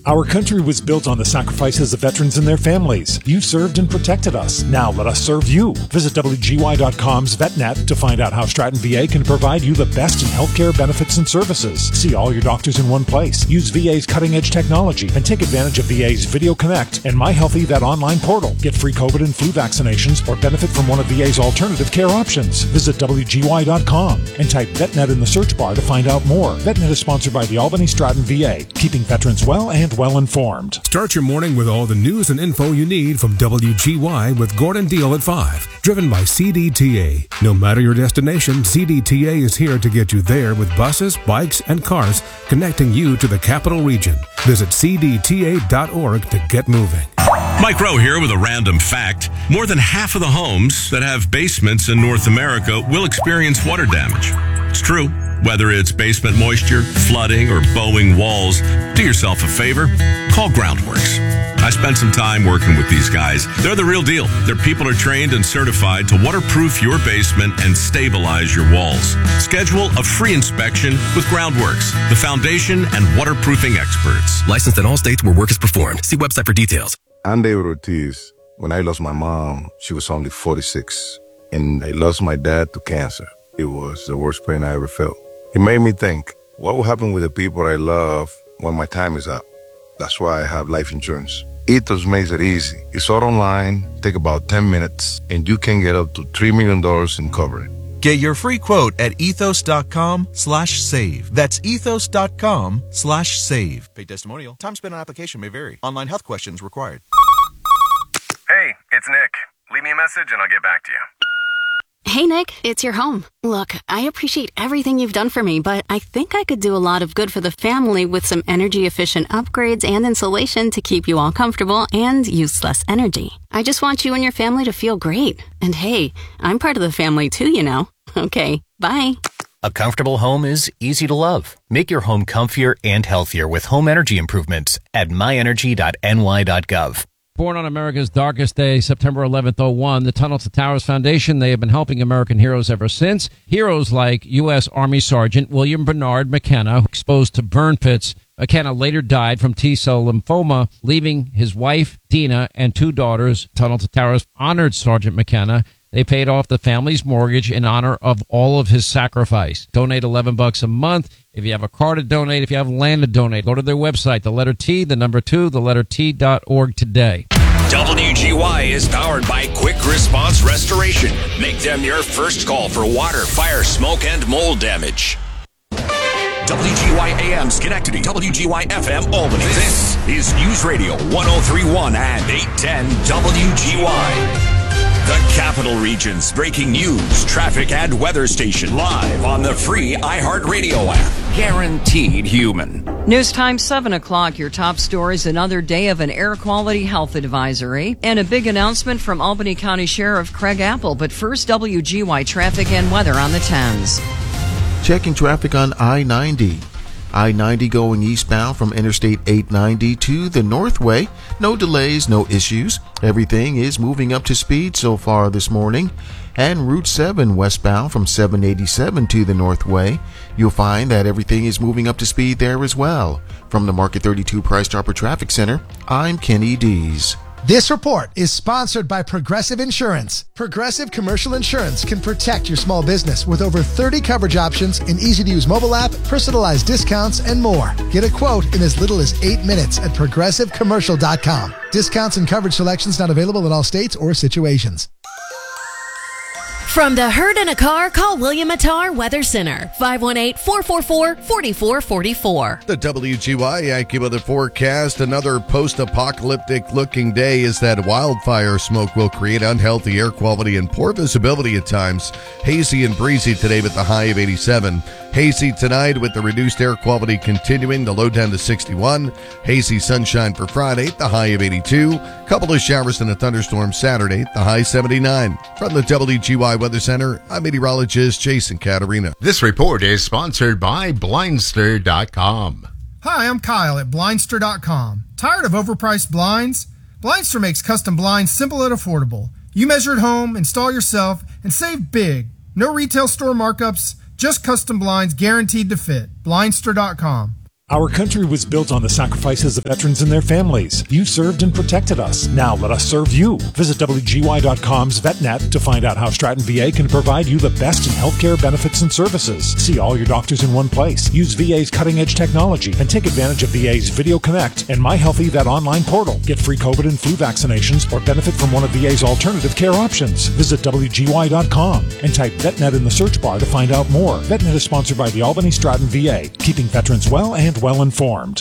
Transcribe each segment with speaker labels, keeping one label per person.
Speaker 1: Our country was built on the sacrifices of veterans and their families. You served and protected us. Now let us serve you. Visit WGY.com's VetNet to find out how Stratton VA can provide you the best in healthcare benefits and services. See all your doctors in one place. Use VA's cutting-edge technology and take advantage of VA's Video Connect and My Healthy Vet online portal. Get free COVID and flu vaccinations or benefit from one of VA's alternative care options. Visit WGY.com and type VetNet in the search bar to find out more. VetNet is sponsored by the Albany Stratton VA, keeping veterans well and well informed.
Speaker 2: Start your morning with all the news and info you need from WGY with Gordon Deal at 5. Driven by CDTA. No matter your destination, CDTA is here to get you there with buses, bikes, and cars connecting you to the capital region. Visit CDTA.org to get moving.
Speaker 3: Mike Rowe here with a random fact. More than half of the homes that have basements in North America will experience water damage. It's true. Whether it's basement moisture, flooding, or bowing walls, do yourself a favor. Call Groundworks. I spent some time working with these guys. They're the real deal. Their people are trained and certified to waterproof your basement and stabilize your walls. Schedule a free inspection with Groundworks, the foundation and waterproofing experts.
Speaker 4: Licensed in all states where work is performed. See website for details.
Speaker 5: I'm David Ortiz. When I lost my mom, she was only 46. And I lost my dad to cancer. It was the worst pain I ever felt. It made me think, what will happen with the people I love when my time is up? That's why I have life insurance. Ethos makes it easy. It's all online, take about 10 minutes, and you can get up to $3 million in coverage.
Speaker 6: Get your free quote at ethos.com/save. That's ethos.com/save. Paid testimonial. Time spent on application may vary. Online health questions required.
Speaker 7: Hey, it's Nick. Leave me a message and I'll get back to you.
Speaker 8: Hey, Nick, it's your home. Look, I appreciate everything you've done for me, but I think I could do a lot of good for the family with some energy-efficient upgrades and insulation to keep you all comfortable and use less energy. I just want you and your family to feel great. And hey, I'm part of the family too, you know. Okay, bye.
Speaker 9: A comfortable home is easy to love. Make your home comfier and healthier with home energy improvements at myenergy.ny.gov.
Speaker 10: Born on America's darkest day, September 11th, 01, the Tunnel to Towers Foundation, they have been helping American heroes ever since. Heroes like U.S. Army Sergeant William Bernard McKenna, exposed to burn pits. McKenna later died from T-cell lymphoma, leaving his wife, Dina, and 2 daughters. Tunnel to Towers honored Sergeant McKenna. They paid off the family's mortgage in honor of all of his sacrifice. Donate $11 a month. If you have a car to donate, if you have land to donate, go to their website, the letter T, the number 2, the letter T.org today.
Speaker 11: WGY is powered by Quick Response Restoration. Make them your first call for water, fire, smoke, and mold damage. WGY AM Schenectady, WGY FM Albany. This is News Radio 103.1 and 810 WGY. The Capital Region's breaking news, traffic, and weather station live on the free iHeartRadio app. Guaranteed human.
Speaker 12: News time 7 o'clock. Your top stories: another day of an air quality health advisory and a big announcement from Albany County Sheriff Craig Apple. But first, WGY traffic and weather on the 10s.
Speaker 13: Checking traffic on I-90. I-90 going eastbound from Interstate 890 to the Northway. No delays, no issues. Everything is moving up to speed so far this morning. And Route 7 westbound from 787 to the Northway. You'll find that everything is moving up to speed there as well. From the Market 32 Price Chopper Traffic Center, I'm Kenny Dees.
Speaker 14: This report is sponsored by Progressive Insurance. Progressive Commercial Insurance can protect your small business with over 30 coverage options, an easy-to-use mobile app, personalized discounts, and more. Get a quote in as little as 8 minutes at ProgressiveCommercial.com. Discounts and coverage selections not available in all states or situations.
Speaker 15: From the herd in a car, call William Attar Weather Center, 518-444-4444.
Speaker 16: The WGY AccuWeather forecast, another post-apocalyptic looking day is that wildfire smoke will create unhealthy air quality and poor visibility at times. Hazy and breezy today with the high of 87. Hazy tonight with the reduced air quality continuing, the low down to 61. Hazy sunshine for Friday, the high of 82. Couple of showers and a thunderstorm Saturday, the high 79. From the WGY Weather Center, I'm meteorologist Jason Caterina.
Speaker 17: This report is sponsored by Blindster.com.
Speaker 18: Hi, I'm Kyle at Blindster.com. Tired of overpriced blinds? Blindster makes custom blinds simple and affordable. You measure at home, install yourself, and save big. No retail store markups, just custom blinds guaranteed to fit. Blindster.com.
Speaker 1: Our country was built on the sacrifices of veterans and their families. You served and protected us. Now let us serve you. Visit WGY.com's VetNet to find out how Stratton VA can provide you the best in healthcare benefits and services. See all your doctors in one place. Use VA's cutting-edge technology and take advantage of VA's Video Connect and My Healthy Vet online portal. Get free COVID and flu vaccinations or benefit from one of VA's alternative care options. Visit WGY.com and type VetNet in the search bar to find out more. VetNet is sponsored by the Albany Stratton VA, keeping veterans well and well informed.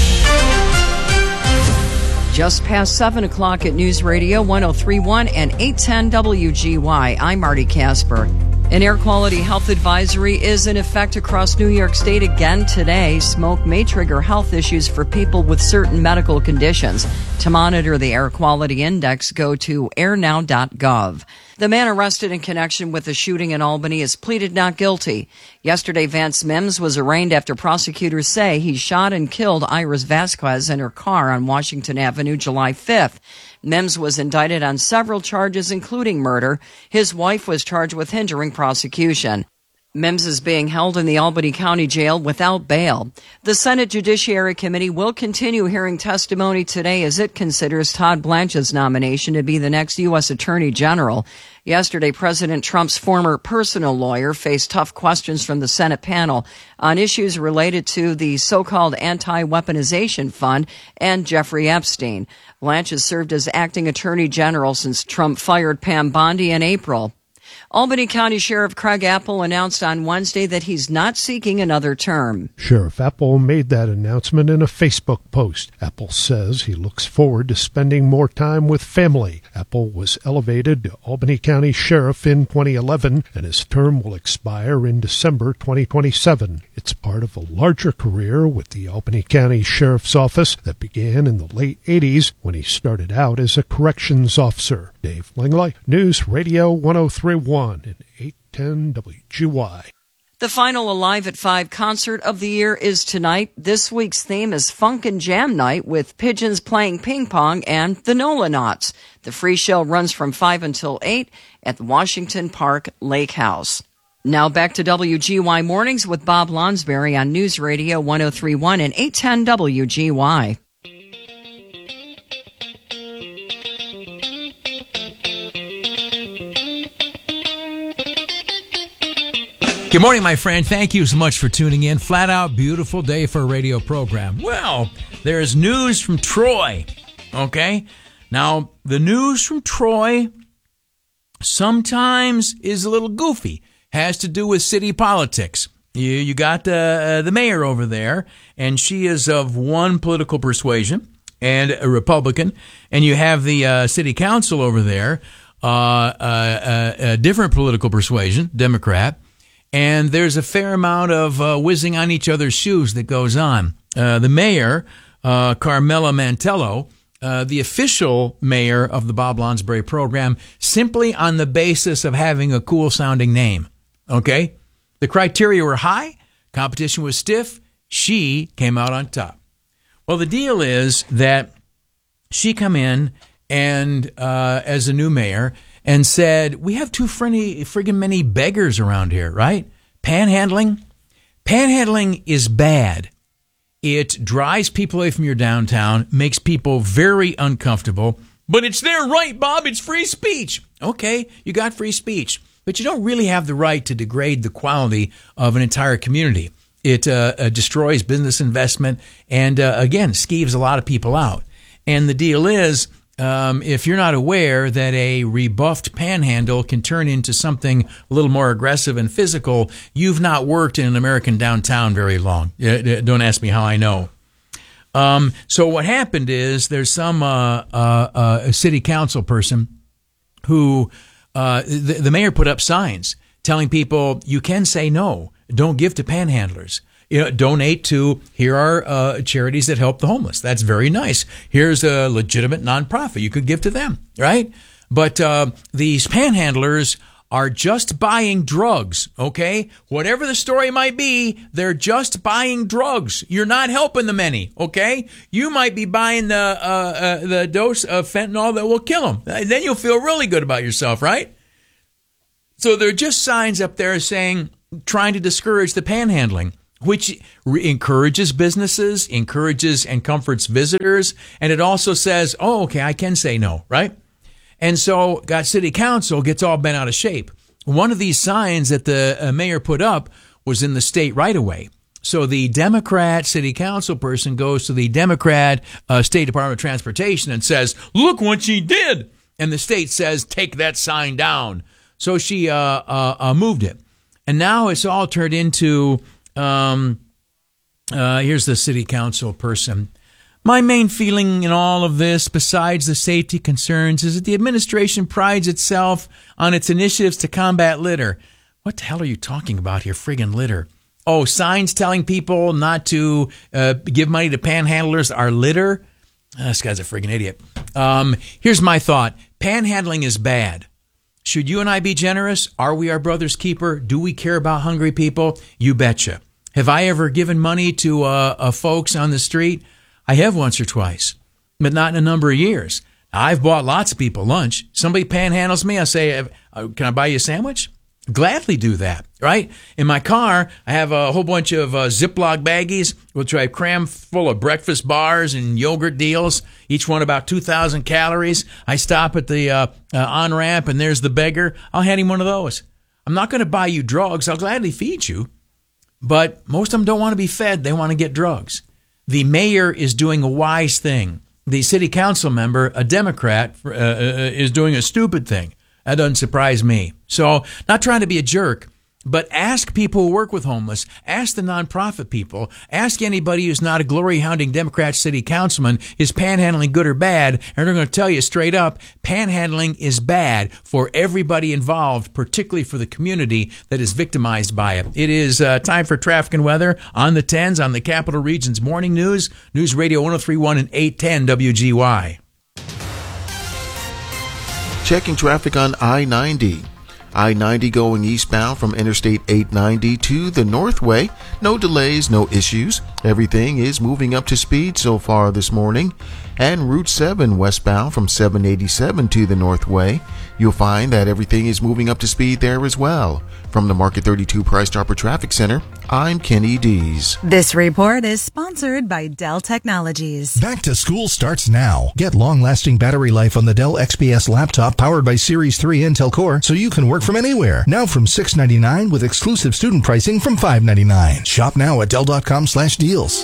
Speaker 12: Just past 7 o'clock at News Radio 103.1 and 810 WGY. I'm Marty Casper. An air quality health advisory is in effect across New York State again today. Smoke may trigger health issues for people with certain medical conditions. To monitor the air quality index, go to airnow.gov. The man arrested in connection with the shooting in Albany has pleaded not guilty. Yesterday, Vance Mims was arraigned after prosecutors say he shot and killed Iris Vasquez in her car on Washington Avenue July 5th. Mims was indicted on several charges, including murder. His wife was charged with hindering prosecution. Mims is being held in the Albany County Jail without bail. The Senate Judiciary Committee will continue hearing testimony today as it considers Todd Blanche's nomination to be the next U.S. Attorney General. Yesterday, President Trump's former personal lawyer faced tough questions from the Senate panel on issues related to the so-called anti-weaponization fund and Jeffrey Epstein. Blanche has served as acting attorney general since Trump fired Pam Bondi in April. Albany County Sheriff Craig Apple announced on Wednesday that he's not seeking another term.
Speaker 19: Sheriff Apple made that announcement in a Facebook post. Apple says he looks forward to spending more time with family. Apple was elevated to Albany County Sheriff in 2011, and his term will expire in December 2027. It's part of a larger career with the Albany County Sheriff's Office that began in the late 80s when he started out as a corrections officer. Dave Langley, News Radio 103.1 and 810 WGY.
Speaker 12: The final Alive at 5 concert of the year is tonight. This week's theme is Funk and Jam Night with Pigeons playing ping pong and the Nolanauts. The free show runs from 5 until 8 at the Washington Park Lake House. Now back to WGY Mornings with Bob Lonsberry on News Radio 103.1 and 810 WGY.
Speaker 20: Good morning, my friend. Thank you so much for tuning in. Flat out beautiful day for a radio program. Well, there's news from Troy. Okay? Now, the news from Troy sometimes is a little goofy. Has to do with city politics. You got the mayor over there, and she is of one political persuasion and a Republican. And you have the city council over there, a different political persuasion, Democrat. And there's a fair amount of whizzing on each other's shoes that goes on. The mayor, Carmela Mantello, the official mayor of the Bob Lonsberry program, simply on the basis of having a cool-sounding name. Okay? The criteria were high. Competition was stiff. She came out on top. Well, the deal is that she come in and as a new mayor and said, we have too friggin' many beggars around here, right? Panhandling? Panhandling is bad. It drives people away from your downtown, makes people very uncomfortable, but it's their right, Bob. It's free speech. Okay, you got free speech, but you don't really have the right to degrade the quality of an entire community. It destroys business investment and, again, skeeves a lot of people out. And the deal is, if you're not aware that a rebuffed panhandle can turn into something a little more aggressive and physical, you've not worked in an American downtown very long. Don't ask me how I know. So what happened is there's some a city council person who the mayor put up signs telling people you can say no. Don't give to panhandlers. Donate to, here are charities that help the homeless. That's very nice. Here's a legitimate nonprofit. You could give to them, right? But these panhandlers are just buying drugs, okay? Whatever the story might be, they're just buying drugs. You're not helping them any, okay? You might be buying the dose of fentanyl that will kill them. Then you'll feel really good about yourself, right? So there are just signs up there saying, trying to discourage the panhandling. which encourages businesses, encourages and comforts visitors. And it also says, oh, okay, I can say no, right? And so got city council gets all bent out of shape. One of these signs that the mayor put up was in the state right away. So the Democrat city council person goes to the Democrat State Department of Transportation and says, look what she did. And the state says, take that sign down. So she moved it. And now it's all turned into, here's the city council person. My main feeling in all of this, besides the safety concerns, is that the administration prides itself on its initiatives to combat litter. What the hell are you talking about here, friggin' litter? Oh, signs telling people not to give money to panhandlers are litter? This guy's a friggin' idiot. Here's my thought. Panhandling is bad. Should you and I be generous? Are we our brother's keeper? Do we care about hungry people? You betcha. Have I ever given money to folks on the street? I have once or twice, but not in a number of years. I've bought lots of people lunch. Somebody panhandles me, I say, can I buy you a sandwich? Gladly do that, right? In my car, I have a whole bunch of Ziploc baggies, which I cram full of breakfast bars and yogurt deals, each one about 2,000 calories. I stop at the on-ramp, and there's the beggar. I'll hand him one of those. I'm not going to buy you drugs. I'll gladly feed you. But most of them don't want to be fed. They want to get drugs. The mayor is doing a wise thing. The city council member, a Democrat, is doing a stupid thing. That doesn't surprise me. So, not trying to be a jerk, but ask people who work with homeless. Ask the nonprofit people. Ask anybody who's not a glory-hounding Democrat city councilman, is panhandling good or bad? And they're going to tell you straight up, panhandling is bad for everybody involved, particularly for the community that is victimized by it. It is time for traffic and weather on the 10s on the Capital Region's Morning News, News Radio 103.1 and 810 WGY.
Speaker 13: Checking traffic on I-90. I-90 going eastbound from Interstate 890 to the Northway. No delays, no issues. Everything is moving up to speed so far this morning. And Route 7 westbound from 787 to the Northway. You'll find that everything is moving up to speed there as well. From the Market 32 Price Chopper Traffic Center, I'm Kenny Dees.
Speaker 21: This report is sponsored by Dell Technologies.
Speaker 22: Back to school starts now. Get long-lasting battery life on the Dell XPS laptop powered by Series 3 Intel Core so you can work from anywhere. Now from $699 with exclusive student pricing from $599. Shop now at Dell.com/deals.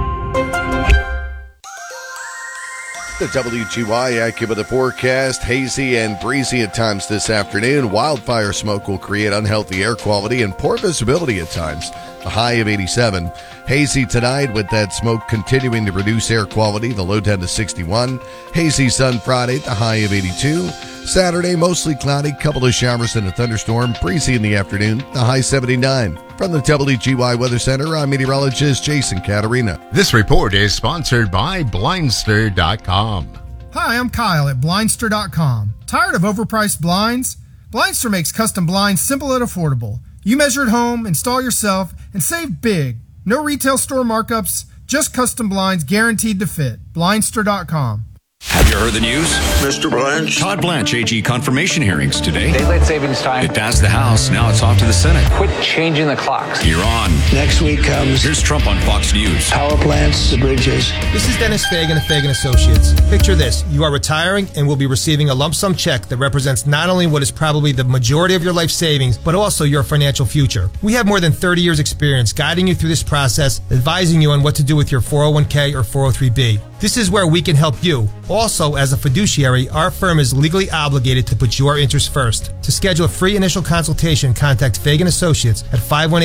Speaker 16: The WGY AccuWeather forecast, hazy and breezy at times this afternoon. Wildfire smoke will create unhealthy air quality and poor visibility at times. A high of 87. Hazy tonight with that smoke continuing to reduce air quality, the low down to 61. Hazy sun Friday, the high of 82. Saturday, mostly cloudy, couple of showers and a thunderstorm. Breezy in the afternoon, the high 79. From the WGY Weather Center, I'm meteorologist Jason Caterina.
Speaker 17: This report is sponsored by Blindster.com.
Speaker 18: Hi, I'm Kyle at Blindster.com. Tired of overpriced blinds? Blindster makes custom blinds simple and affordable. You measure at home, install yourself, and save big. No retail store markups, just custom blinds guaranteed to fit. Blindster.com.
Speaker 11: Have you heard the news?
Speaker 23: Mr. Blanche.
Speaker 11: Todd Blanche, AG confirmation hearings today.
Speaker 23: Daylight savings time.
Speaker 11: It passed the House. Now it's off to the Senate.
Speaker 23: Quit changing the clocks.
Speaker 11: You're on.
Speaker 23: Next week comes.
Speaker 11: Here's Trump on Fox News.
Speaker 23: Power plants, the bridges.
Speaker 18: This is Dennis Fagan of Fagan Associates. Picture this. You are retiring and will be receiving a lump sum check that represents not only what is probably the majority of your life savings, but also your financial future. We have more than 30 years experience guiding you through this process, advising you on what to do with your 401k or 403b. This is where we can help you. Also, as a fiduciary, our firm is legally obligated to put your interests first. To schedule a free initial consultation, contact Fagan Associates at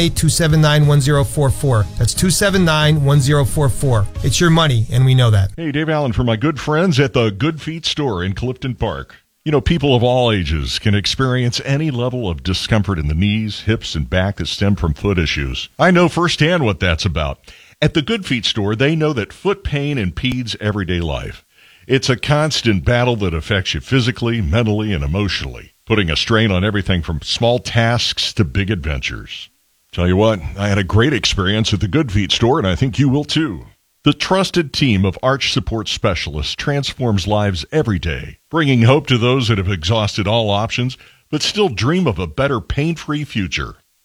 Speaker 18: 518-279-1044. That's 279-1044. It's your money, and we know that.
Speaker 24: Hey, Dave Allen for my good friends at the Good Feet store in Clifton Park. You know, people of all ages can experience any level of discomfort in the knees, hips, and back that stem from foot issues. I know firsthand what that's about. At the Good Feet store, they know that foot pain impedes everyday life. It's a constant battle that affects you physically, mentally, and emotionally, putting a strain on everything from small tasks to big adventures. Tell you what, I had a great experience at the Good Feet store, and I think you will too. The trusted team of arch support specialists transforms lives every day, bringing hope to those that have exhausted all options but still dream of a better pain-free future.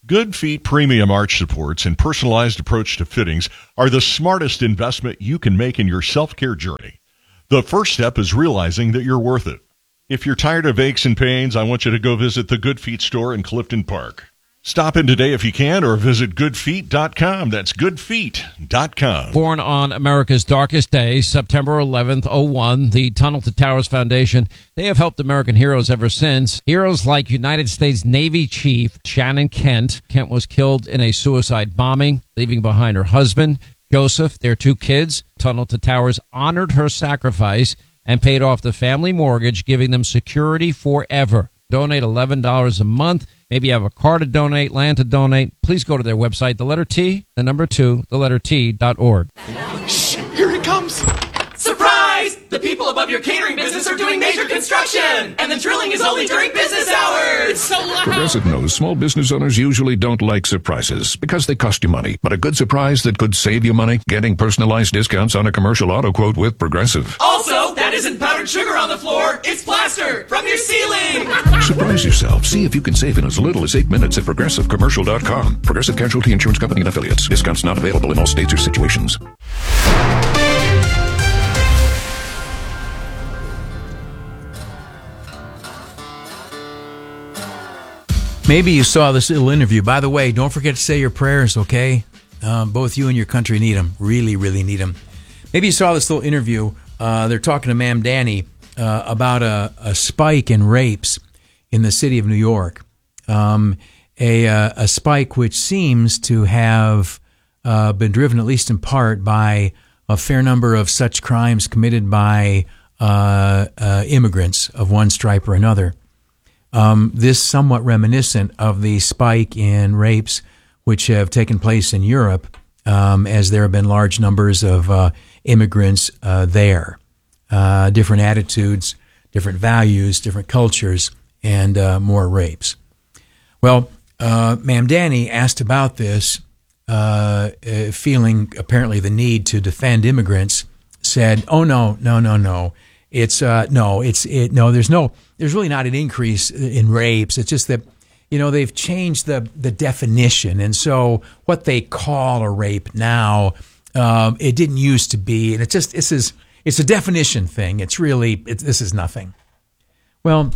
Speaker 24: Good Feet premium arch supports and personalized approach to fittings are the smartest investment you can make in your self-care journey. The first step is realizing that you're worth it. If you're tired of aches and pains, I want you to go visit the Good Feet store in Clifton Park. Stop in today if you can, or visit goodfeet.com. That's goodfeet.com.
Speaker 10: Born on America's darkest day, September 11th, 01, the Tunnel to Towers Foundation, they have helped American heroes ever since. Heroes like United States Navy Chief Shannon Kent. Kent was killed in a suicide bombing, leaving behind her husband, Joseph, their 2 kids. Tunnel to Towers honored her sacrifice and paid off the family mortgage, giving them security forever. Donate $11 a month. Maybe you have a car to donate, land to donate. Please go to their website, the letter T, the number 2, the letter T.org.
Speaker 2: Shh, here it comes. Surprise! The people above your catering business are doing major construction, and the drilling is only during business hours. It's so loud.
Speaker 3: Progressive knows small business owners usually don't like surprises because they cost you money. But a good surprise that could save you money? Getting personalized discounts on a commercial auto quote with Progressive.
Speaker 2: Also, that isn't powdered sugar on the floor. It's plaster from your ceiling.
Speaker 3: Surprise yourself. See if you can save in as little as 8 minutes at ProgressiveCommercial.com. Progressive Casualty Insurance Company and Affiliates. Discounts not available in all states or situations.
Speaker 20: Maybe you saw this little interview. By the way, don't forget to say your prayers, okay? Both you and your country need them. Really, really need them. Maybe you saw this little interview. They're talking to Ma'am Danny about a spike in rapes in the city of New York. A spike which seems to have been driven, at least in part, by a fair number of such crimes committed by immigrants of one stripe or another. This somewhat reminiscent of the spike in rapes which have taken place in Europe, as there have been large numbers of immigrants there. Different attitudes, different values, different cultures, and more rapes. Well, Ma'am Danny asked about this, feeling apparently the need to defend immigrants, said, "Oh no. There's really not an increase in rapes. It's just that, they've changed the definition. And so what they call a rape now, it didn't used to be. And it's a definition thing. This is nothing." Well,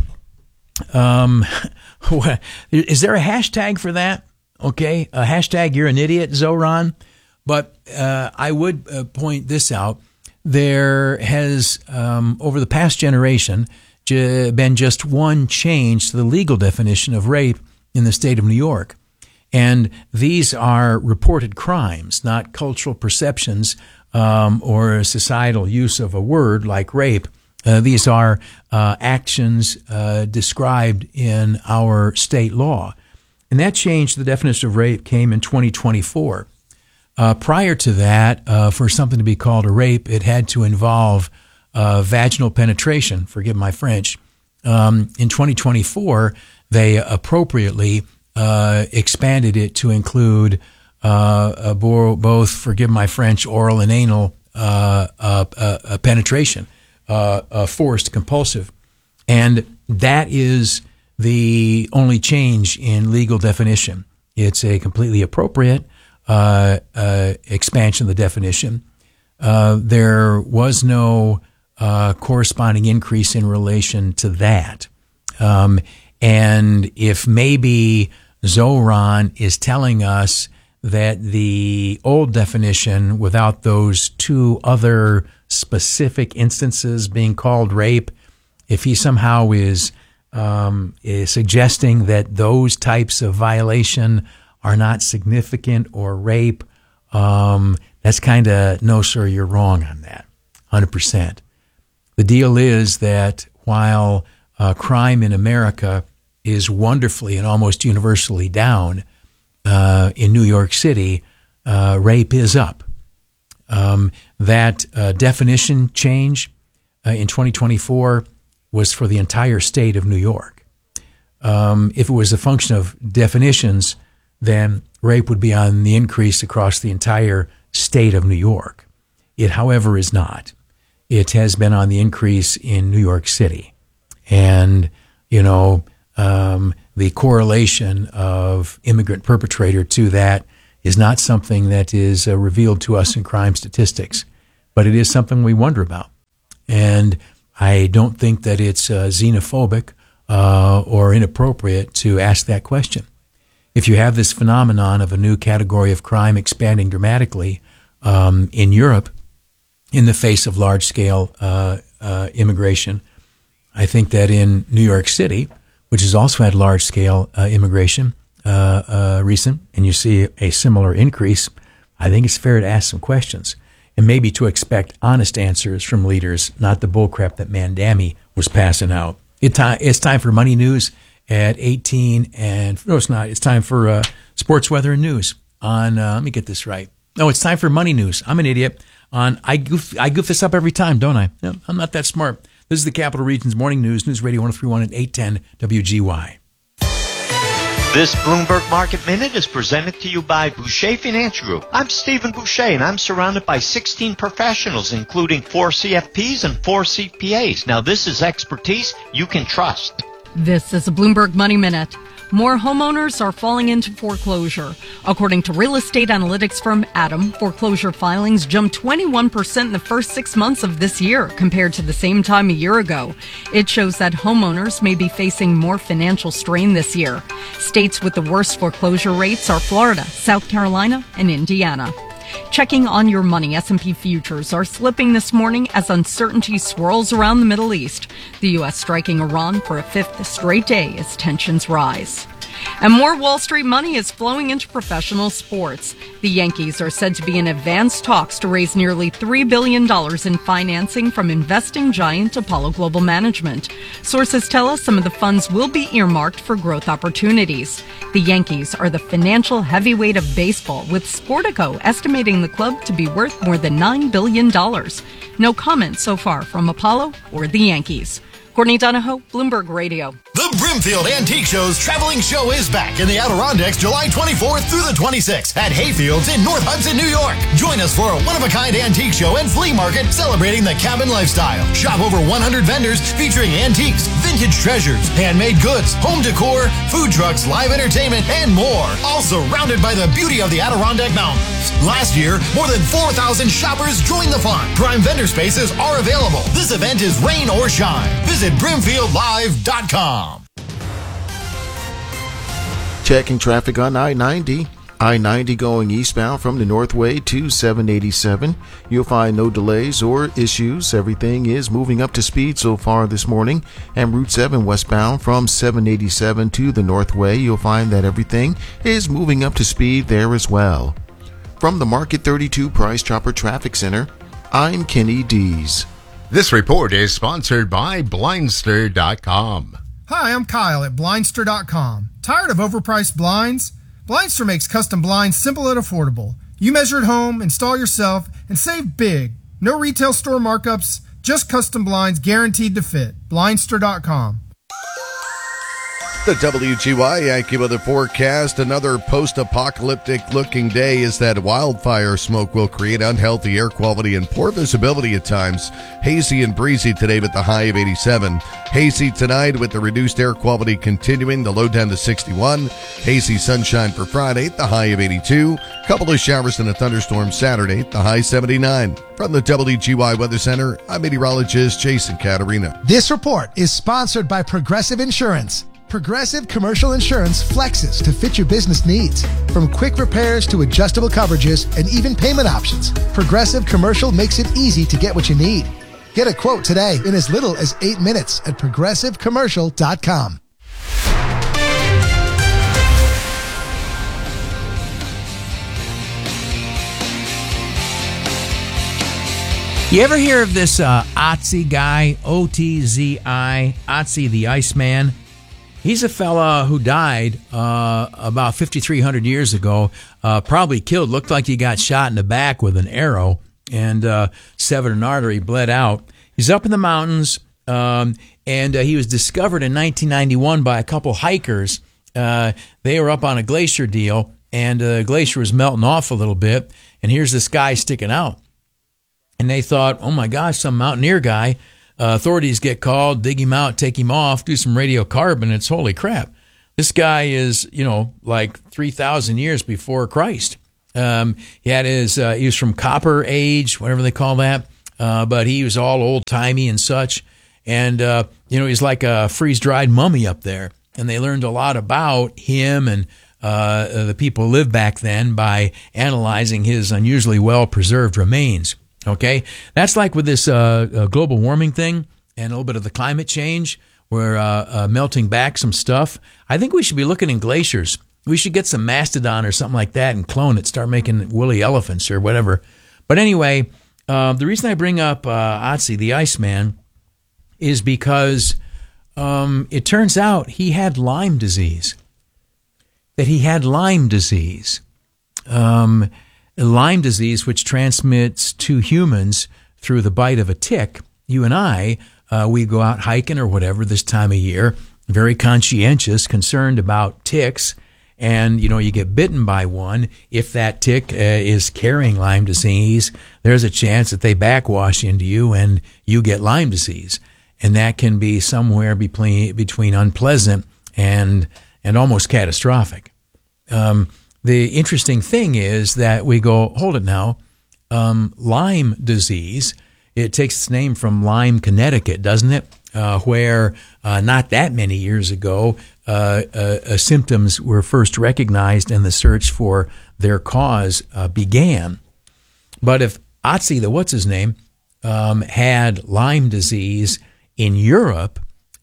Speaker 20: is there a hashtag for that? Okay. A hashtag, you're an idiot, Zoran. But, I would point this out. There has, over the past generation, been just one change to the legal definition of rape in the state of New York. And these are reported crimes, not cultural perceptions or societal use of a word like rape. These are actions described in our state law. And that change to the definition of rape came in 2024. Prior to that, for something to be called a rape, it had to involve vaginal penetration, forgive my French. In 2024, they appropriately expanded it to include both, forgive my French, oral and anal penetration, forced, compulsive. And that is the only change in legal definition. It's a completely appropriate expansion of the definition. There was no corresponding increase in relation to that. And if maybe Zoran is telling us that the old definition, without those 2 other specific instances being called rape, if he somehow is suggesting that those types of violation are not significant or rape, that's kind of, no, sir, you're wrong on that, 100%. The deal is that while crime in America is wonderfully and almost universally down, in New York City, rape is up. That definition change in 2024 was for the entire state of New York. If it was a function of definitions, then rape would be on the increase across the entire state of New York. It, however, is not. It has been on the increase in New York City. And, the correlation of immigrant perpetrator to that is not something that is revealed to us in crime statistics, but it is something we wonder about. And I don't think that it's xenophobic or inappropriate to ask that question. If you have this phenomenon of a new category of crime expanding dramatically in Europe in the face of large-scale immigration, I think that in New York City, which has also had large-scale immigration recent, and you see a similar increase, I think it's fair to ask some questions and maybe to expect honest answers from leaders, not the bullcrap that Mandami was passing out. It's time for Money News at 18, and no, it's not. It's time for sports, weather, and news on, let me get this right. No, it's time for Money News. I'm an idiot. I goof this up every time, don't I? No, I'm not that smart. This is the Capital Region's Morning News, News Radio 103.1 and 810 WGY.
Speaker 4: This Bloomberg Market Minute is presented to you by Boucher Financial Group. I'm Stephen Boucher, and I'm surrounded by 16 professionals, including 4 CFPs and 4 CPAs. Now, this is expertise you can trust.
Speaker 5: This is a Bloomberg Money Minute. More homeowners are falling into foreclosure. According to real estate analytics firm Adam, foreclosure filings jumped 21% in the first 6 months of this year compared to the same time a year ago. It shows that homeowners may be facing more financial strain this year. States with the worst foreclosure rates are Florida, South Carolina, and Indiana. Checking on your money, S&P futures are slipping this morning as uncertainty swirls around the Middle East. The U.S. striking Iran for a 5th straight day as tensions rise. And more Wall Street money is flowing into professional sports. The Yankees are said to be in advanced talks to raise nearly $3 billion in financing from investing giant Apollo Global Management. Sources tell us some of the funds will be earmarked for growth opportunities. The Yankees are the financial heavyweight of baseball, with Sportico estimating the club to be worth more than $9 billion. No comment so far from Apollo or the Yankees. Courtney Donahoe, Bloomberg Radio.
Speaker 6: The Brimfield Antique Show's traveling show is back in the Adirondacks July 24th through the 26th at Hayfields in North Hudson, New York. Join us for a one-of-a-kind antique show and flea market celebrating the cabin lifestyle. Shop over 100 vendors featuring antiques, vintage treasures, handmade goods, home decor, food trucks, live entertainment, and more. All surrounded by the beauty of the Adirondack Mountains. Last year, more than 4,000 shoppers joined the fun. Prime vendor spaces are available. This event is rain or shine. Visit BrimfieldLive.com.
Speaker 13: Checking traffic on I-90. I-90 going eastbound from the Northway to 787. You'll find no delays or issues. Everything is moving up to speed so far this morning. And Route 7 westbound from 787 to the Northway. You'll find that everything is moving up to speed there as well. From the Market 32 Price Chopper Traffic Center, I'm Kenny Dees.
Speaker 17: This report is sponsored by Blindster.com.
Speaker 18: Hi, I'm Kyle at Blindster.com. Tired of overpriced blinds? Blindster makes custom blinds simple and affordable. You measure at home, install yourself, and save big. No retail store markups, just custom blinds guaranteed to fit. Blindster.com.
Speaker 16: The WGY Yankee weather forecast. Another post-apocalyptic looking day is that wildfire smoke will create unhealthy air quality and poor visibility at times. Hazy and breezy today with the high of 87. Hazy tonight with the reduced air quality continuing, the low down to 61. Hazy sunshine for Friday, the high of 82. Couple of showers and a thunderstorm Saturday, the high 79. From the WGY Weather Center, I'm meteorologist Jason Caterina.
Speaker 14: This report is sponsored by Progressive Insurance. Progressive Commercial Insurance flexes to fit your business needs. From quick repairs to adjustable coverages and even payment options, Progressive Commercial makes it easy to get what you need. Get a quote today in as little as 8 minutes at ProgressiveCommercial.com.
Speaker 20: You ever hear of this Otzi guy, O-T-Z-I, Otzi the Iceman? He's a fella who died about 5,300 years ago, probably killed. Looked like he got shot in the back with an arrow and severed an artery, bled out. He's up in the mountains, and he was discovered in 1991 by a couple hikers. They were up on a glacier deal, and the glacier was melting off a little bit, and here's this guy sticking out. And they thought, oh my gosh, some mountaineer guy. Authorities get called, dig him out, take him off, do some radiocarbon. It's holy crap. This guy is, like 3,000 years before Christ. He was from Copper Age, whatever they call that, but he was all old-timey and such. And, he's like a freeze-dried mummy up there. And they learned a lot about him and the people who lived back then by analyzing his unusually well-preserved remains. Okay? That's like with this global warming thing and a little bit of the climate change. We're melting back some stuff. I think we should be looking in glaciers. We should get some mastodon or something like that and clone it, start making woolly elephants or whatever. But anyway, the reason I bring up Otzi, the Iceman, is because it turns out he had Lyme disease. Lyme disease, which transmits to humans through the bite of a tick. You and I, we go out hiking or whatever this time of year, very conscientious, concerned about ticks. And, you get bitten by one. If that tick is carrying Lyme disease, there's a chance that they backwash into you and you get Lyme disease. And that can be somewhere between unpleasant and almost catastrophic. The interesting thing is that we go, hold it now, Lyme disease, it takes its name from Lyme, Connecticut, doesn't it? Where not that many years ago, symptoms were first recognized and the search for their cause began. But if Otzi, the what's-his-name, had Lyme disease in Europe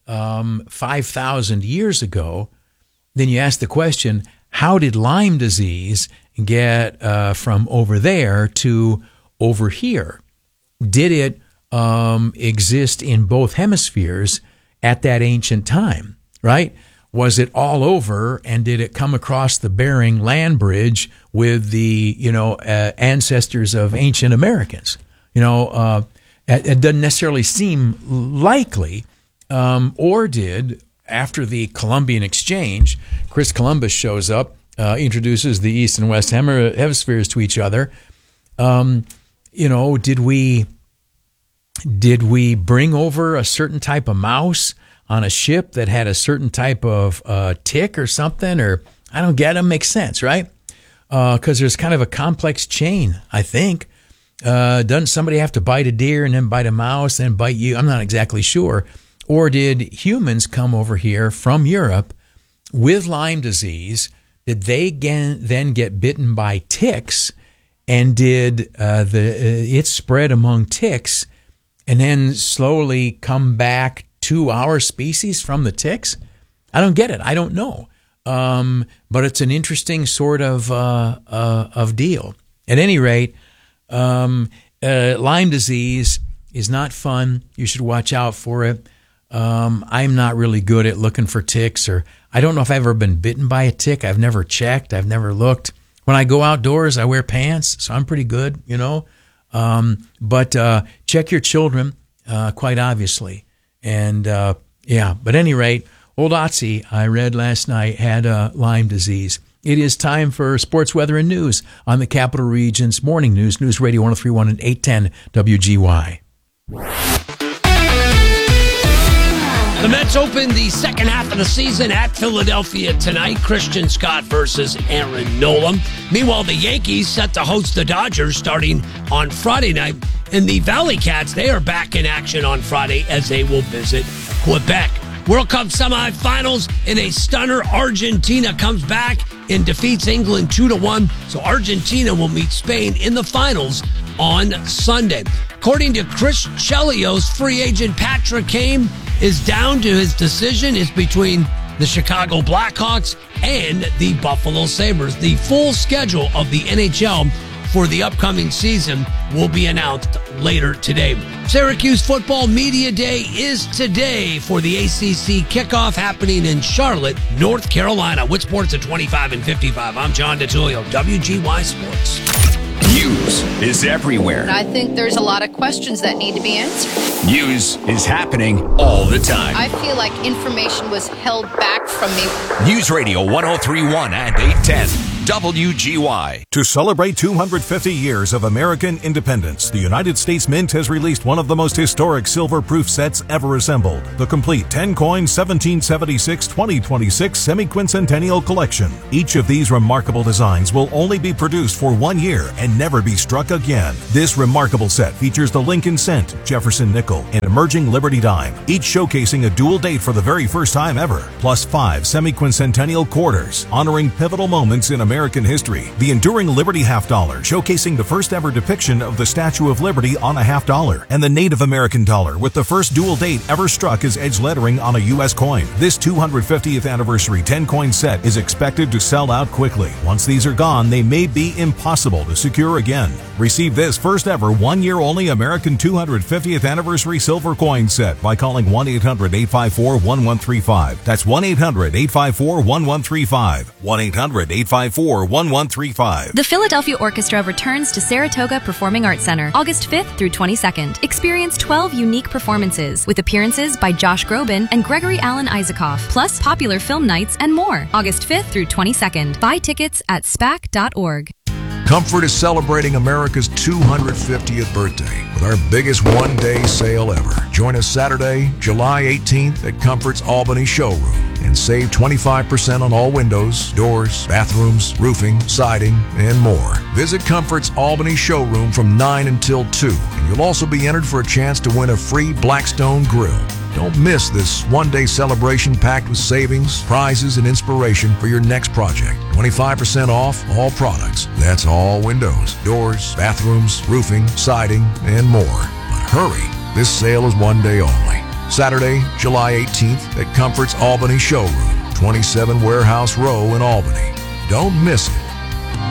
Speaker 20: 5,000 years ago, then you ask the question, how did Lyme disease get from over there to over here? Did it exist in both hemispheres at that ancient time, right? Was it all over, and did it come across the Bering Land Bridge with the, ancestors of ancient Americans? It doesn't necessarily seem likely, or did, after the Columbian Exchange, Chris Columbus shows up, introduces the East and West hemispheres to each other. Did we bring over a certain type of mouse on a ship that had a certain type of tick or something? Or I don't get it. Makes sense, right? Because there's kind of a complex chain, I think. Doesn't somebody have to bite a deer and then bite a mouse and bite you? I'm not exactly sure. Or did humans come over here from Europe with Lyme disease? Did they then get bitten by ticks? And did it spread among ticks and then slowly come back to our species from the ticks? I don't get it. I don't know. But it's an interesting sort of deal. At any rate, Lyme disease is not fun. You should watch out for it. I'm not really good at looking for ticks, or I don't know if I've ever been bitten by a tick. I've never checked. I've never looked. When I go outdoors, I wear pants, so I'm pretty good, But check your children, quite obviously. And, but at any rate, old Otzi, I read last night, had Lyme disease. It is time for sports, weather, and news on the Capital Region's Morning News, News Radio 103.1 and 810 WGY.
Speaker 7: The Mets open the second half of the season at Philadelphia tonight. Christian Scott versus Aaron Nola. Meanwhile, the Yankees set to host the Dodgers starting on Friday night. And the Valley Cats, they are back in action on Friday as they will visit Quebec. World Cup semifinals in a stunner. Argentina comes back and defeats England 2-1. So Argentina will meet Spain in the finals on Sunday. According to Chris Chelios, free agent Patrick Kane is down to his decision. It's between the Chicago Blackhawks and the Buffalo Sabres. The full schedule of the NHL for the upcoming season will be announced later today. Syracuse Football Media Day is today for the ACC kickoff happening in Charlotte, North Carolina. With Sports at 25 and 55, I'm John DeTullio, WGY Sports.
Speaker 11: News is everywhere.
Speaker 8: I think there's a lot of questions that need to be answered.
Speaker 11: News is happening all the time.
Speaker 8: I feel like information was held back from me.
Speaker 11: News Radio 103.1 and 810 WGY.
Speaker 1: To celebrate 250 years of American independence, the United States Mint has released one of the most historic silver-proof sets ever assembled, the complete 10-coin 1776-2026 Semi-Quincentennial Collection. Each of these remarkable designs will only be produced for 1 year and never be struck again. This remarkable set features the Lincoln Cent, Jefferson Nickel, and emerging Liberty Dime, each showcasing a dual date for the very first time ever, plus 5 semi-quincentennial quarters, honoring pivotal moments in American history. The enduring Liberty half dollar, showcasing the first ever depiction of the Statue of Liberty on a half dollar, and the Native American dollar with the first dual date ever struck as edge lettering on a U.S. coin. This 250th anniversary 10-coin set is expected to sell out quickly. Once these are gone, they may be impossible to secure again. Receive this first ever 1 year only American 250th anniversary silver coin set by calling 1-800-854-1135. That's 1-800-854-1135. 1-800-854-1135.
Speaker 9: The Philadelphia Orchestra returns to Saratoga Performing Arts Center August 5th through 22nd. Experience 12 unique performances with appearances by Josh Groban and Gregory Alan Isaacoff, plus popular film nights and more. August 5th through 22nd. Buy tickets at SPAC.org.
Speaker 15: Comfort is celebrating America's 250th birthday with our biggest one-day sale ever. Join us Saturday, July 18th at Comfort's Albany showroom and save 25% on all windows, doors, bathrooms, roofing, siding, and more. Visit Comfort's Albany showroom from 9 until 2, and you'll also be entered for a chance to win a free Blackstone grill. Don't miss this one-day celebration packed with savings, prizes, and inspiration for your next project. 25% off all products. That's all windows, doors, bathrooms, roofing, siding, and more. But hurry, this sale is 1 day only. Saturday, July 18th at Comfort's Albany showroom, 27 Warehouse Row in Albany. Don't miss it.